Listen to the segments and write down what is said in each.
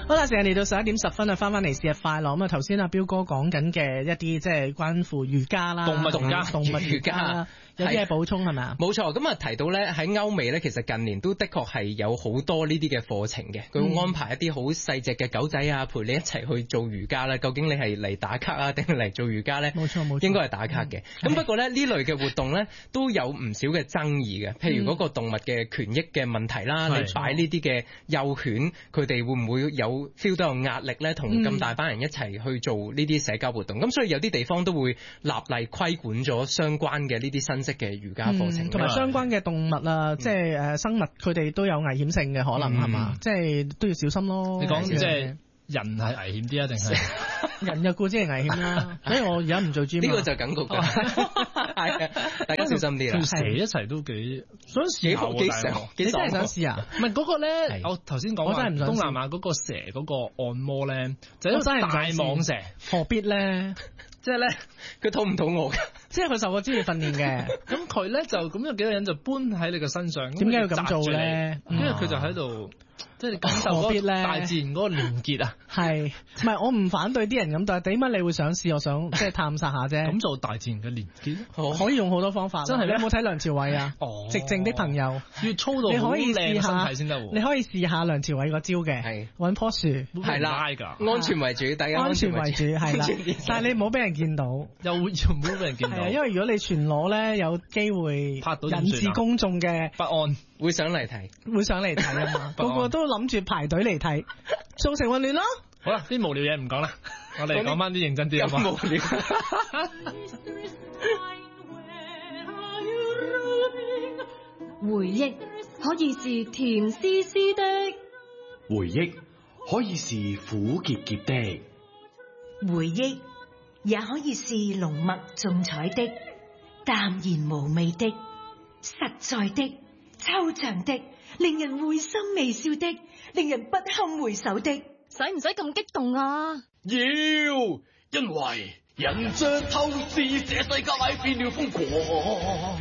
好啦，時間嚟到11點10分啊，翻嚟試日快樂咁啊！頭先阿彪哥講緊嘅一啲即係關乎瑜伽啦， 動物瑜伽啦。有啲嘢補充係咪啊？ 冇錯，咁啊提到咧喺歐美咧，其實近年都的確係有好多呢啲嘅課程嘅，佢會安排一啲好細隻嘅狗仔啊，陪你一齊去做瑜伽啦。究竟你係嚟打卡啊，定係嚟做瑜伽咧？ 冇錯， 應該係打卡嘅。咁不過咧呢類嘅活動咧都有唔少嘅爭議嘅，譬如嗰個動物嘅權益嘅問題啦，你擺呢啲嘅幼犬，佢哋會唔會有 feel 到有壓力咧？同咁大班人一齊去做呢啲社交活動，咁所以有啲地方都會立例規管咗相關嘅呢啲新式嘅瑜伽課程， 同埋相關嘅動物啊，即係生物，佢哋都有危險性嘅可能係嘛？即係都要小心咯。 你講即係人係危險啲啊，定係人嘅固之係危險啦。所以我而家唔做 gym， 呢個就感覺㗎，係啊，大家小心啲啦。 蛇一齊都幾想試下喎， 你真係想試啊？ 唔係嗰個咧，我頭先講話東南亞嗰個蛇嗰個按摩咧，就係一個大蟒蛇， 何必咧？ 即係咧， 佢肚唔肚餓㗎？ 即係佢受過專業訓練嘅， 咁佢咧就咁有幾個人就搬喺你嘅身上， 點解要咁做咧？ 因為佢就喺度。即係你感受嗰個大自然嗰個連結啊， 係，唔係我唔反對啲人咁，但係點解你會想試？我想即係探索下啫。 咁做大自然嘅連結， 可以用好多方法。真係你有冇睇梁朝偉啊？寂靜的朋友， 要操到你可以試下先得。 你可以試下梁朝偉個招嘅，係揾棵樹， 係啦，安全為主，大家安全為主係啦。但係你唔好俾人見到， 又唔好俾人見到。 係啊，因為如果你全裸咧，有機會拍到引致公眾嘅不安。 會上嚟睇啊嘛， 個個都諗住排隊嚟睇，造成混亂咯。 好啦，啲無聊嘢唔講啦，我哋講翻啲認真啲嘅。 無聊。 回憶可以是甜絲絲的， 回憶可以是苦澀澀的， 回憶也可以是濃墨重彩的，淡然無味的，實在的。抽象的，令人會心微笑的，令人不堪回首的， 使唔使咁激動啊？ 要，因為人像透視，這世界變了瘋狂，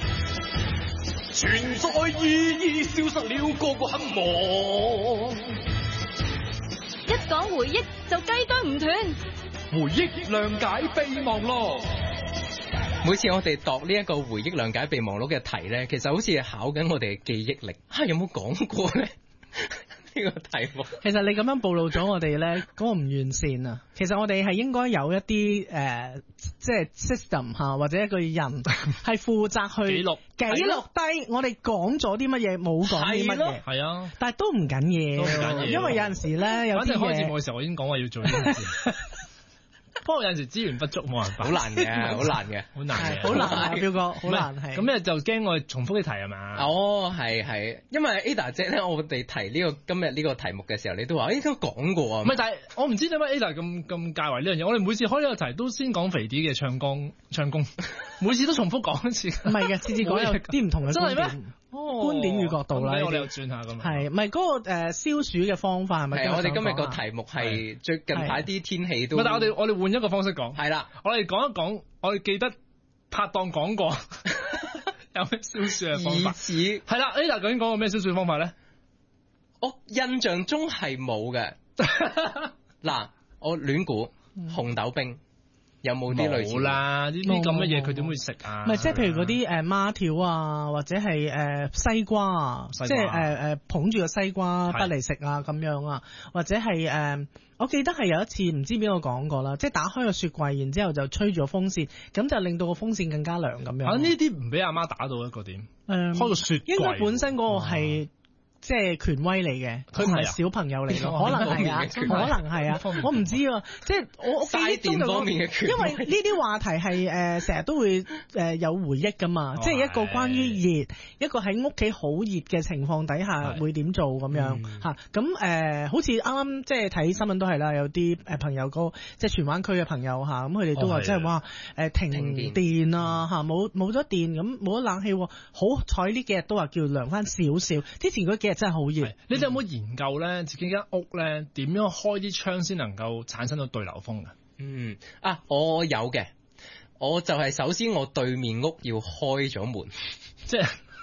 存在意義消失了，個個很忙。 一講回憶就雞啄唔斷， 回憶諒解備忘錄。 每次我哋度呢一個回憶諒解備忘錄嘅題咧，其實好似係考緊我哋嘅記憶力。有冇講過咧？呢個題目其實你咁樣暴露咗我哋咧嗰個唔完善啊！其實我哋係應該有一啲即係 system 嚇，或者一個人係負責去記錄低我哋講咗啲乜嘢，冇講啲乜嘢。 係啊， 但係都唔緊要，因為有陣時咧有啲嘢。 反正開節目嘅時候，我已經講話要做呢件事。不過有陣時資源不足，冇辦法， 好難嘅，好難嘅， 好難嘅， 好難啊！彪哥，好難係。 咁咧就驚我哋重複啲題係嘛？ 哦，係，因為 Ada 姐咧，我哋提呢個今日呢個題目嘅時候，你都話應該講過啊。 唔係，但係我唔知點解 Ada 咁介懷呢樣嘢。我哋每次開呢個題都先講肥啲嘅唱功，每次都重複講一次。 唔係嘅，次次講有啲唔同嘅觀點。真係咩？觀點與角度啦， 我哋又轉下咁。 係，唔係嗰個消暑嘅方法係咪？ 係，我哋今日個題目係最近排啲天氣都。 但係我哋換一個方式講。 係啦， 我哋講一講，我哋記得拍檔講過有咩消暑嘅方法。係啦，Ada 究竟講過咩消暑嘅方法咧？ 我印象中係冇嘅。嗱，我亂估紅豆冰。有冇啲類似？ 冇啦，呢啲咁嘅嘢佢點會食啊？ 唔係，即係譬如嗰啲孖條啊，或者係西瓜啊，即係捧住個西瓜不嚟食啊咁樣啊，或者係我記得係有一次唔知邊個講過啦，即係打開個雪櫃，然之後就吹住個風扇，咁就令到個風扇更加涼咁樣。 呢啲唔俾阿媽打到一個點？開個雪櫃， 應該本身嗰個係。即係權威嚟嘅，佢唔係小朋友嚟咯，可能係啊，可能係啊，我唔知啊，即係我記憶中方面嘅權威， 因為呢啲話題係成日都會有回憶噶嘛，即係一個關於熱，一個喺屋企好熱嘅情況底下會點做咁樣嚇，咁好似啱啱即係睇新聞都係啦，有啲朋友即係荃灣區嘅朋友嚇，咁佢哋都話即係話停電啊嚇，冇咗電咁冇咗冷氣，好彩呢幾日都話叫涼翻少少，之前嗰幾日真係好熱。 你哋有冇研究咧？自己間屋咧點樣開啲窗先能夠產生到對流風㗎？ 我有嘅，我就係首先我對面屋要開咗門， 即係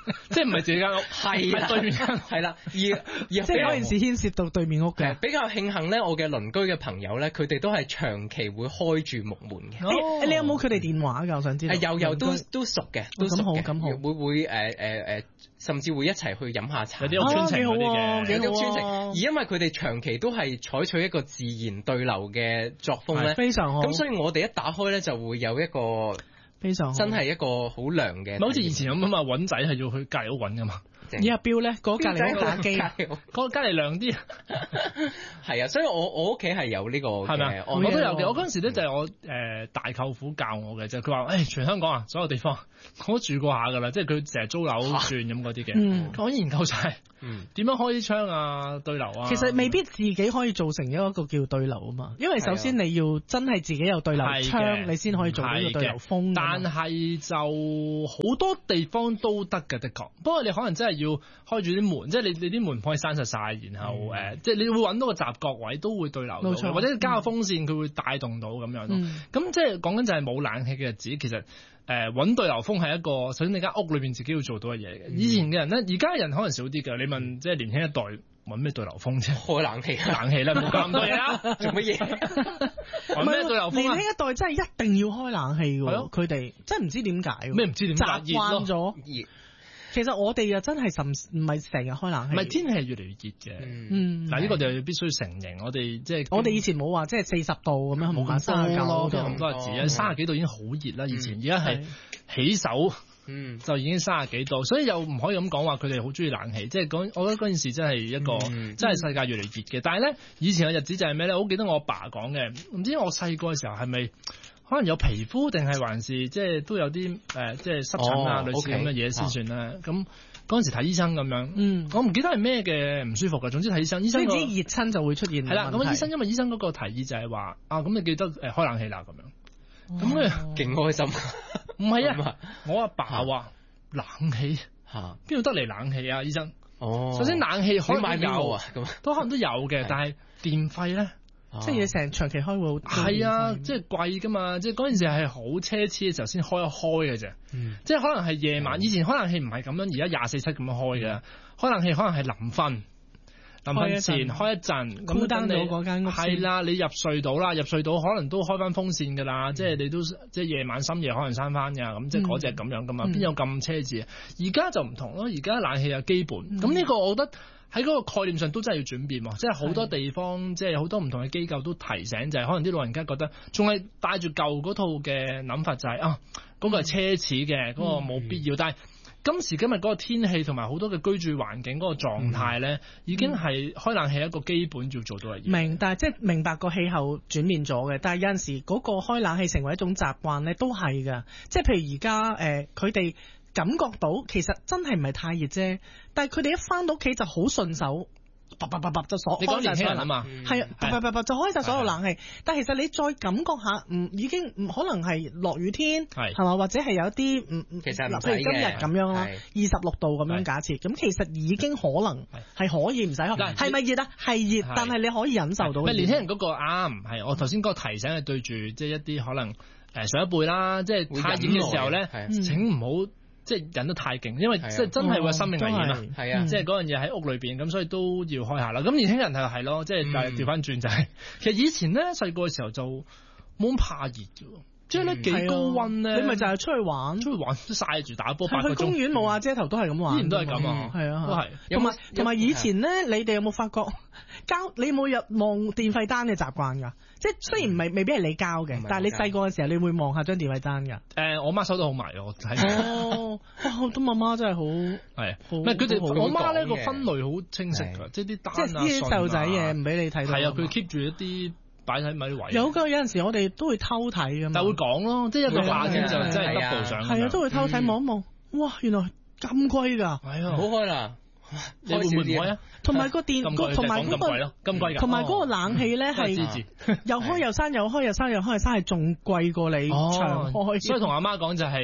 即係唔係自己間屋，係對面間屋係啦， 即係嗰件事牽涉到對面屋嘅。 比較慶幸咧，我嘅鄰居嘅朋友咧，佢哋都係長期會開住木門嘅。 你有冇佢哋電話㗎？我想知道。 有都熟嘅，都熟嘅， 咁好， 會甚至會一齊去飲下茶。 有啲屋村情嗰啲嘅， 有啲屋村情。而因為佢哋長期都係採取一個自然對流嘅作風咧， 非常好。 咁所以我哋一打開咧就會有一個非常真係一係好涼嘅。 好似以前咁啊嘛，揾仔係要去隔離屋揾噶嘛。 而阿標咧，嗰隔離屋打機， 嗰隔離涼啲。 係啊，所以我屋企係有呢個係咪？我都有嘅。我嗰陣時咧就係我大舅父教我嘅，就係佢話全香港啊，所有地方我都住過下㗎啦，即係佢成日租樓轉咁嗰啲嘅，我研究晒點樣開窗啊、對流啊。 其實未必自己可以做成一個叫對流啊嘛，因為首先你要真係自己有對流窗，你先可以做呢個對流風。 但係就好多地方都得嘅，的確。不過你可能真係要開住啲門，即係你啲門唔可以閂實晒，然後即係你會揾到個閘角位都會對流到，或者加個風扇佢會帶動到咁樣咯。咁即係講緊就係冇冷氣嘅日子，其實揾對流風係一個首先你間屋裏邊自己要做到嘅嘢嘅。以前嘅人咧，而家嘅人可能少啲嘅。你問即係年輕一代揾咩對流風啫？開冷氣啦，唔好講咁多嘢啊！做乜嘢？揾咩對流風啊？ 年輕一代真係一定要開冷氣㗎，佢哋真係唔知點解。 咩唔知點解？ 習慣咗熱。其實我哋又真係唔係成日開冷氣， 唔係天氣係越嚟越熱嘅。嗱呢個就必須承認，我哋即係我哋以前冇話即係40度咁樣，冇話39度咁多日子啊，30幾度已經好熱啦。以前而家係起手就已經30幾度，所以又唔可以咁講話佢哋好中意冷氣。即係我覺得嗰件事真係一個真係世界越嚟越熱嘅。但係咧以前嘅日子就係咩咧？我好記得我阿爸講嘅，唔知我細個嘅時候係咪？可能有皮膚定係還是即係都有啲即係濕疹啊類似咁嘅嘢先算啦。咁嗰陣時睇醫生咁樣，我唔記得係咩嘅唔舒服㗎。總之睇醫生，醫生你知熱親就會出現。 係啦，咁醫生因為醫生嗰個提議就係話咁你記得開冷氣啦咁樣。咁咧勁開心。 唔係啊，我阿爸話冷氣邊度得嚟冷氣啊？醫生。首先冷氣可能有啊，都可能都有嘅，但係電費咧。 即係你成長期開會好係啊，即係貴噶嘛，即係嗰陣時係好奢侈嘅時候先開一開嘅啫。即係可能係夜晚，以前開冷氣唔係咁樣，而家24/7咁樣開嘅。開冷氣可能係臨瞓前開一陣， 咁等你嗰間屋係啦，你入睡到啦，入睡到可能都開翻風扇噶啦，即係你都即係夜晚深夜可能閂翻㗎，咁即係嗰隻咁樣噶嘛，邊有咁奢侈啊？而家就唔同咯，而家冷氣係基本，咁呢個我覺得。喺嗰個概念上都真係要轉變喎，即係好多地方，即係好多唔同嘅機構都提醒，就係可能啲老人家覺得仲係帶住舊嗰套嘅諗法，就係嗰個係奢侈嘅，嗰個冇必要。但係今時今日嗰個天氣同埋好多嘅居住環境嗰個狀態咧，已經係開冷氣一個基本要做到嘅嘢。 但係即係明白個氣候轉變咗嘅，但係有陣時嗰個開冷氣成為一種習慣咧，都係㗎。即係譬如而家佢哋。感覺到其實真係唔係太熱啫，但係佢哋一翻到屋企就好順手，就鎖開晒所有冷氣，係啊，就開晒所有冷氣。但係其實你再感覺下，已經可能係落雨天，係嘛，或者係有一啲其實譬如今日咁樣啦，26度咁樣假設，咁其實已經可能係可以唔使開。係咪熱啊？係熱，但係你可以忍受到。 年輕人嗰個啱係，我頭先嗰個提醒係對住即係一啲可能上一輩啦，即係太熱嘅時候咧，請唔好。即係忍得太勁，因為即係真係會有生命危險啊！係啊，即係嗰樣嘢喺屋裏邊，咁所以都要開下啦。咁年輕人係咯，即係但係調翻轉就係，其實以前咧細個嘅時候就冇咁怕熱嘅，即係咧幾高溫咧， 你咪就係出去玩曬住打波8個鐘。 去公園冇阿遮頭都係咁玩， 依然都係咁啊， 係啊， 都係。 同埋以前咧，你哋有冇發覺你有冇入望電費單嘅習慣㗎？即係雖然未必係你交嘅，但係你細個嘅時候，你會望下張電費單㗎。 我媽收得好埋嘅，我睇。 好多媽媽真係好係，唔係佢哋我媽咧個分類好清晰㗎，即係啲單啊、 即係啲細路仔嘢唔俾你睇到。 係啊，佢 keep 住一啲擺喺某啲位。 有陣時我哋都會偷睇㗎嘛。 但會講咯，即係一個夏天就真係 double 上。 係啊，都會偷睇望一望，哇！原來咁貴㗎。 係啊， 唔好開啦。 你會唔會唔開啊？ 同埋個電，同埋嗰個咁貴㗎， 同埋嗰個冷氣咧係又開又閂，又開又閂，又開又閂，係仲貴過你長開。 所以同阿媽講就係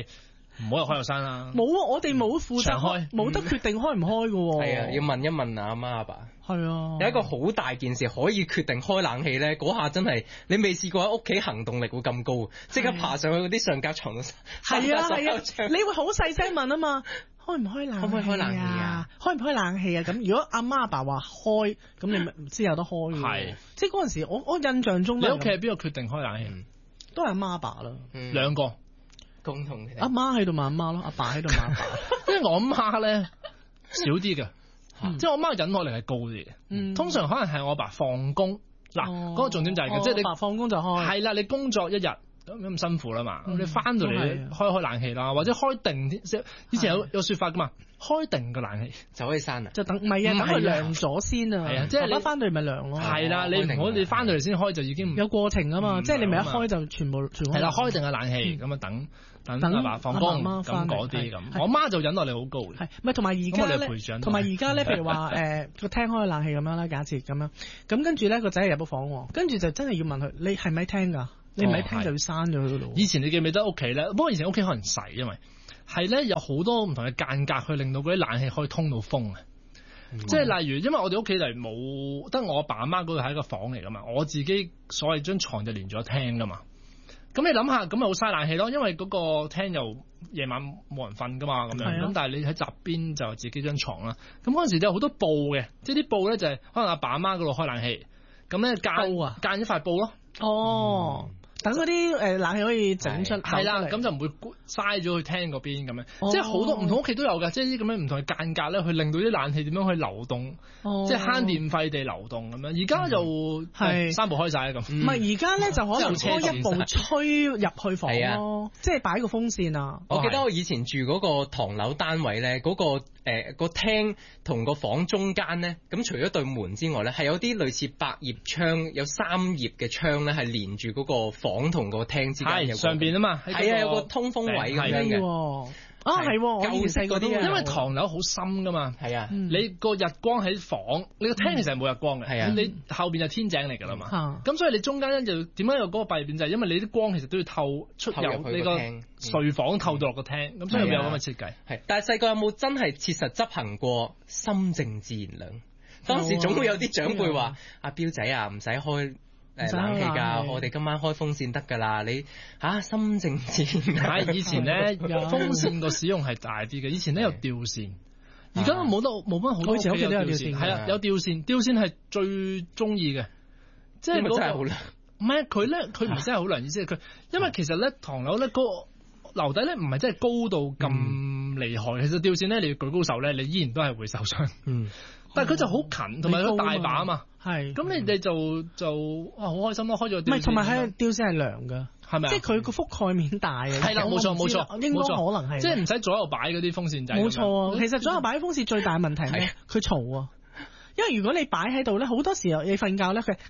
唔好又開又閂啦。 冇啊，我哋冇負責長開冇得決定開唔開㗎喎。 係啊，要問一問阿媽阿爸。 係啊， 有一個好大件事可以決定開冷氣咧，嗰下真係你未試過喺屋企行動力會咁高，即刻爬上去嗰啲上格床度。 係啊，你會好細聲問啊嘛，開唔開冷氣？ 可唔可以開冷氣啊？ 開唔開冷氣啊？咁如果阿媽阿爸話開，咁你咪唔知有得開。 係， 即係嗰陣時，我印象中你屋企係邊個決定開冷氣？ 都係阿媽阿爸啦， 兩個共同嘅。 阿媽喺度問阿媽咯，阿爸喺度問阿爸。 因為我阿媽咧少啲嘅，即係我媽忍耐力係高啲嘅。通常可能係我阿爸放工，嗱嗰個重點就係嘅，即係你阿爸放工就開。 係啦，你工作一日咁辛苦啦嘛，你翻到嚟開冷氣啦，或者開定啲，以前有説法噶嘛，開定個冷氣就可以閂啦， 就等唔係啊，等佢涼咗先啊。 係啊，即係你翻到嚟咪涼咯。 係啦，你唔好你翻到嚟先開就已經有過程啊嘛，即係你咪一開就全部係啦，開定個冷氣咁啊等阿爸放工咁嗰啲咁。我媽就忍耐力好高嘅。 係咪同埋而家咧？同埋而家咧，譬如話個廳開冷氣咁樣啦，假設咁樣，咁跟住咧個仔入咗房喎，跟住就真係要問佢：你係咪廳㗎？你唔係廳就要閂咗佢咯。 以前你記唔記得屋企咧？不過以前屋企可能細，因為係咧有好多唔同嘅間隔去令到嗰啲冷氣可以通到風啊。即係例如，因為我哋屋企嚟冇得我阿爸阿媽嗰度係一個房嚟噶嘛，我自己所謂張床就連咗廳噶嘛。咁你諗下，咁咪好嘥冷氣咯，因為嗰個廳又夜晚冇人瞓噶嘛，咁樣。咁但係你喺側邊就自己張床啦。咁嗰陣時就有好多布嘅，即係啲布咧就係可能阿爸阿媽嗰度開冷氣，咁咧間一塊布咯。 哦。等嗰啲冷氣可以整出係啦，咁就唔會嘥咗去廳嗰邊咁樣，即係好多唔同屋企都有㗎，即係啲咁樣唔同嘅間隔咧，去令到啲冷氣點樣去流動，即係慳電費地流動咁樣。而家就係三部開晒咁， 唔係而家咧就可能開一部吹入去房咯，即係擺個風扇啊。 我記得我以前住嗰個唐樓單位咧，嗰個廳同個房中間咧，咁除咗對門之外咧，係有啲類似百葉窗，有3葉嘅窗咧，係連住嗰個房同個廳之間有上邊啊嘛， 係啊，有個通風位咁樣嘅。 係，我以前細個啲， 因為唐樓好深噶嘛， 係啊， 你個日光喺房，你個廳其實係冇日光嘅， 係啊， 你後邊就天井嚟噶啦嘛，咁所以你中間咧就點解有嗰個百葉邊就係因為你啲光其實都要透出入你個睡房透到落個廳，咁所以有咁嘅設計。 係，但係細個有冇真係切實執行過心靜自然涼？當時總會有啲長輩話：阿彪仔啊，唔使開冷氣㗎，我哋今晚開風扇得㗎啦。你心靜自然。 以前咧風扇個使用係大啲嘅，以前咧有吊扇，而家都冇乜好多。 以前屋企都有吊扇， 係啊，有吊扇，吊扇係最中意嘅，即係真係好涼。 唔係佢咧，佢唔真係好涼，意思係佢，因為其實咧唐樓咧個樓底咧唔係真係高到咁厲害，其實吊扇咧你要舉高手咧，你依然都係會受傷。但係佢就好近，同埋有大把啊嘛。係，咁你哋就好開心咯，開咗吊扇。唔係， 同埋喺吊扇係涼㗎， 係咪？ 即係佢個覆蓋面大啊。 係啦，冇錯， 應該可能係。 即係唔使左右擺嗰啲風扇仔。 冇錯啊，其實左右擺啲風扇最大問題係咩？佢嘈啊。因為如果你擺喺度咧，好多時候你瞓覺咧，佢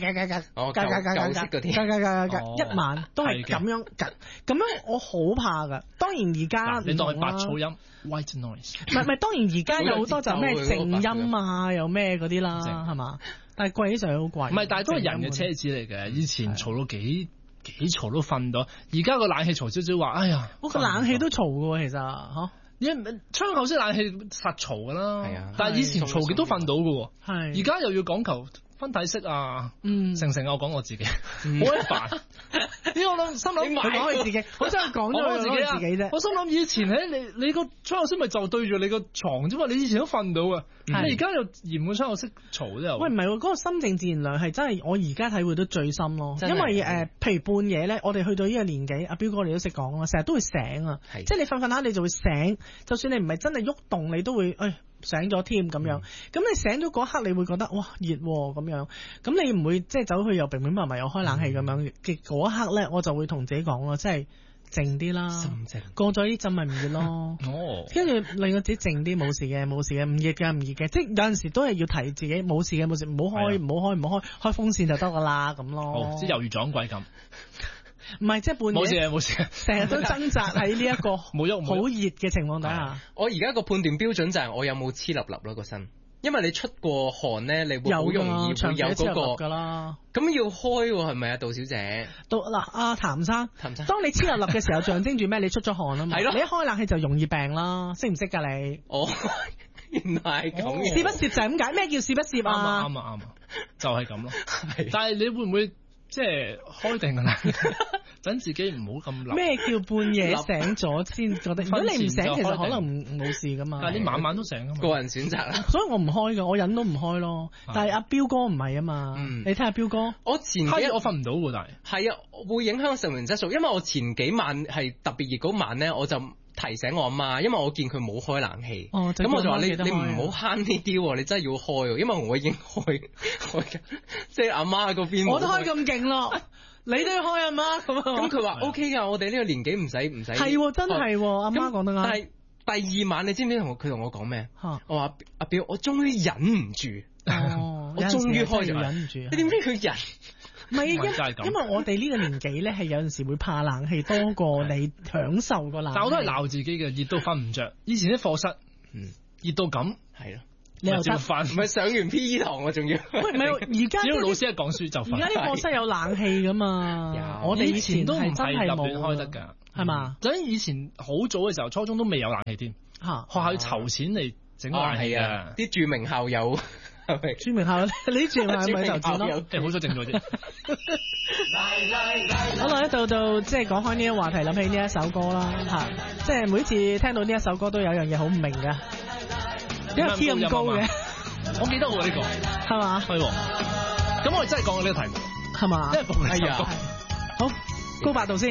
一晚都係咁樣咁樣我好怕㗎。當然而家你當係白噪音 white noise， 唔係，當然而家有好多就咩靜音啊，又咩嗰啲啦，係嘛？但係貴起上嚟好貴。 唔係，但係都係人嘅奢侈嚟嘅。以前嘈到幾嘈都瞓到，而家個冷氣嘈少少話，哎呀， 我個冷氣都嘈㗎喎，其實嚇。 窗口式冷氣實嘈㗎啦，但係以前嘈極都瞓到㗎喎，而家又要講求分體式啊，成我講我自己，好鬼煩。我諗心諗佢講佢自己，我真係講咗我自己啫。 我心諗以前你個窗口式咪就對住你個床啫嘛，你以前都瞓到啊，你而家又嫌個窗口式嘈啫。喂， 唔係喎，嗰個心靜自然涼係真係我而家體會得最深咯，因為譬如半夜咧，我哋去到呢個年紀，阿彪哥你都識講啦，成日都會醒啊，即係你瞓瞓下你就會醒，就算你唔係真係喐動，你都會醒咗添咁樣，咁你醒咗嗰刻，你會覺得哇熱咁樣，咁你唔會即係走去又平平白白又開冷氣咁樣嘅嗰一刻咧，我就會同自己講咯，即係靜啲啦， 心靜過咗呢陣咪唔熱咯，跟住令我自己靜啲，冇事嘅，唔熱嘅唔熱嘅，即係有陣時都係要提自己冇事嘅，唔好開風扇就得噶啦咁咯， 即係猶如撞鬼咁。 唔係，即係半夜冇事， 成日都掙扎喺呢一個好熱嘅情況底下。 我而家個判斷標準就係我有冇黐立立咯個身。 因為你出過汗咧，你會好容易會有嗰個。 啦。 咁要開喎，係咪啊，杜小姐？ 嗱，阿譚生，當你黐立立嘅時候，象徵住咩？你出咗汗啊嘛。係咯。你一開冷氣就容易病啦，識唔識㗎你？ 哦，原來係咁嘅。 試不攝就係咁解？咩叫試不攝啊？ 啱啊，就係咁咯。但係你會唔會即係開定㗎啦？等自己唔好咁諗。咩叫半夜醒咗先覺得？如果你唔醒，其實可能冇事噶嘛。 但係你晚晚都醒㗎嘛。 個人選擇啦。 所以我唔開㗎，我忍都唔開咯。但係阿彪哥唔係啊嘛。你睇下彪哥， 我前幾日我瞓唔到喎，但係啊，會影響睡眠質素。因為我前幾晚係特別熱嗰晚咧，我就提醒我阿媽，因為我見佢冇開冷氣。咁我就話你唔好慳呢啲喎，你真係要開喎，因為我已經開緊，即係阿媽嗰邊。 我都開咁勁咯。你都要開阿媽咁啊？ 咁佢話 OK 㗎，我哋呢個年紀唔使。 係真係，阿媽講得啱。 但係第二晚你知唔知佢同我講咩？我話阿表，我終於忍唔住，我終於開咗。忍唔住。你點知佢忍？唔係因為我哋呢個年紀咧，係有陣時會怕冷氣多過你享受個冷氣。 但我都係鬧自己嘅，熱到瞓唔着。以前啲課室，熱到咁， 係咯。 你又得瞓，唔係上完 P.E. 堂我仲要。喂， 唔係而家， 只要老師一講書就瞓。 而家啲課室有冷氣噶嘛？我哋以前都唔係真係冇開得㗎， 係嘛？ 就以前好早嘅時候，初中都未有冷氣添。學校要籌錢嚟整冷氣啊！ 啲著名校友係咪？ 著名校友，你啲著名係咪籌錢咯？ 好彩整咗啫。 好啦，到即係講開呢個話題，諗起呢一首歌啦嚇，即係每次聽到呢一首歌都有樣嘢好唔明㗎。點解 key 咁高嘅？ 我記得喎呢個， 係嘛？ 係喎。咁我哋真係講過呢個題目， 係嘛？ 因為逢係好高八度先。